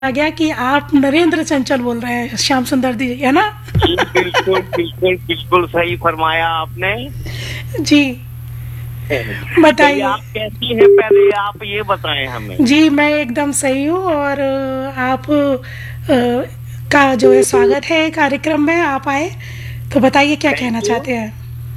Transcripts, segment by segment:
आ गया कि आप नरेंद्र चंचल बोल रहे हैं, श्याम सुंदर जी, है ना? जी, बिल्कुल बिल्कुल बिल्कुल सही फरमाया आपने। जी, चलिए, बताइए। आप कैसी हैं, पहले आप ये बताएं हमें। जी, मैं एकदम सही हूँ और आप का जो है स्वागत है कार्यक्रम में, आप आए तो बताइए क्या थैंक कहना यू। चाहते हैं।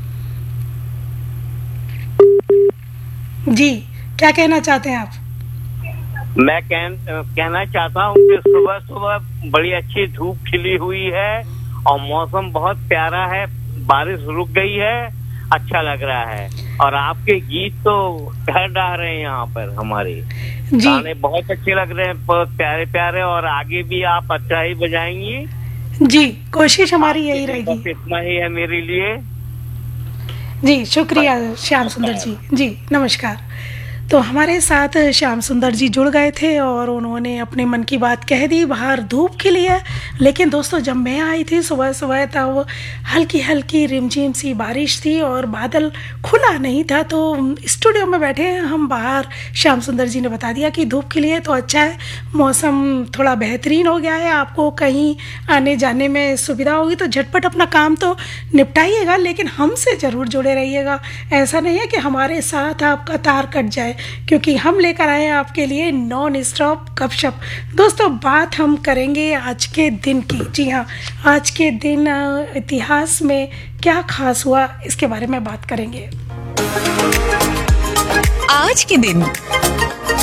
जी, क्या कहना चाहते हैं आप? मैं कहना चाहता हूँ कि सुबह सुबह बड़ी अच्छी धूप खिली हुई है और मौसम बहुत प्यारा है। बारिश रुक गई है, अच्छा लग रहा है। और आपके गीत तो घर डा रहे हैं यहाँ पर। हमारे जी गाने बहुत अच्छे लग रहे हैं, बहुत प्यारे प्यारे। और आगे भी आप अच्छा ही बजाएंगी। जी, कोशिश हमारी आपके यही लिए रहेगी। बस इतना ही है मेरे लिए। जी, शुक्रिया श्याम सुंदर नमस्कार। जी। जी, नमस्कार। तो हमारे साथ श्याम सुंदर जी जुड़ गए थे और उन्होंने अपने मन की बात कह दी। बाहर धूप खिली है, लेकिन दोस्तों जब मैं आई थी सुबह सुबह तब हल्की हल्की रिमझिम सी बारिश थी और बादल खुला नहीं था। तो स्टूडियो में बैठे हैं हम बाहर, श्याम सुंदर जी ने बता दिया कि धूप खिली है तो अच्छा है, मौसम थोड़ा बेहतरीन हो गया है, आपको कहीं आने जाने में सुविधा होगी तो झटपट अपना काम तो निपटाइएगा, लेकिन हमसे ज़रूर जुड़े रहिएगा। ऐसा नहीं है कि हमारे साथ आपका तार कट जाए, क्योंकि हम लेकर आए हैं आपके लिए नॉन स्टॉप गपशप। दोस्तों, बात हम करेंगे आज के दिन की। जी हाँ, आज के दिन इतिहास में क्या खास हुआ इसके बारे में बात करेंगे। आज के दिन